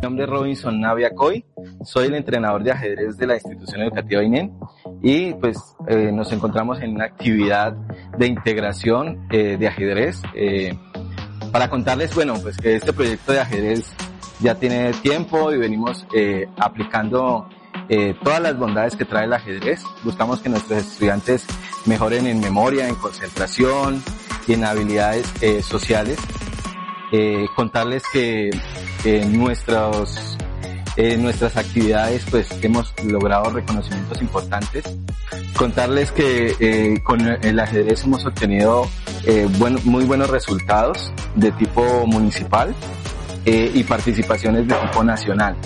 Mi nombre es Robinson Navia Coy, soy el entrenador de ajedrez de la institución educativa INEN y pues nos encontramos en una actividad de integración de ajedrez para contarles, pues que este proyecto de ajedrez ya tiene tiempo y venimos aplicando todas las bondades que trae el ajedrez. Buscamos que nuestros estudiantes mejoren en memoria, en concentración y en habilidades sociales. Contarles que nuestras actividades pues hemos logrado reconocimientos importantes. Contarles que con el ajedrez hemos obtenido muy buenos resultados de tipo municipal y participaciones de tipo nacional.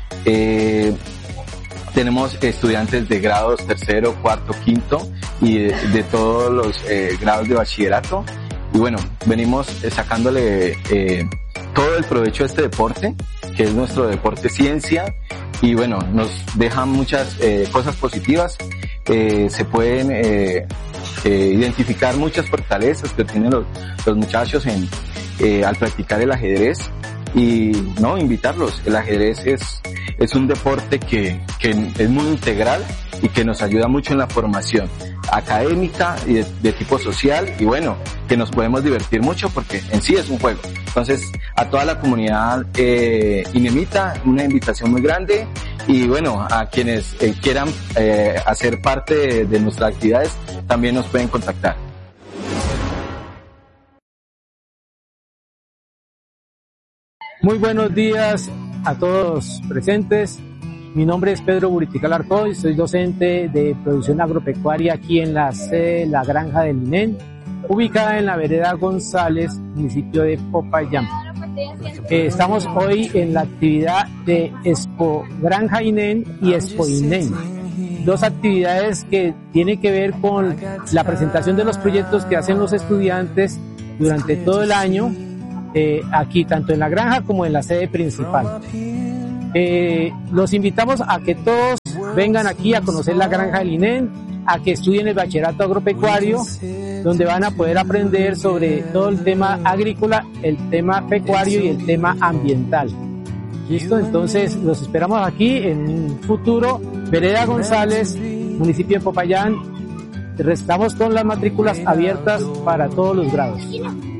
Tenemos estudiantes de grados tercero, cuarto, quinto y de todos los grados de bachillerato. Y bueno, venimos sacándole todo el provecho a este deporte, que es nuestro deporte ciencia, y bueno, nos deja muchas cosas positivas. Se pueden identificar muchas fortalezas que tienen los muchachos al practicar el ajedrez, y no, invitarlos. El ajedrez es un deporte que es muy integral y que nos ayuda mucho en la formación académica y de tipo social, y bueno, que nos podemos divertir mucho porque en sí es un juego. Entonces, a toda la comunidad inemita, una invitación muy grande, y bueno, a quienes quieran hacer parte de nuestras actividades, también nos pueden contactar. Muy buenos días a todos presentes. Mi nombre es Pedro Buritical Arcoy, soy docente de producción agropecuaria aquí en la sede de la granja del INEN, ubicada en la vereda González, municipio de Popayán. Estamos hoy en la actividad de Expo Granja INEN y Expo INEN, dos actividades que tienen que ver con la presentación de los proyectos que hacen los estudiantes durante todo el año, aquí tanto en la granja como en la sede principal. Los invitamos a que todos vengan aquí a conocer la granja del INEN, a que estudien el bachillerato agropecuario, donde van a poder aprender sobre todo el tema agrícola, el tema pecuario y el tema ambiental. ¿Listo? Entonces los esperamos aquí en un futuro, vereda González, municipio de Popayán. Estamos con las matrículas abiertas para todos los grados.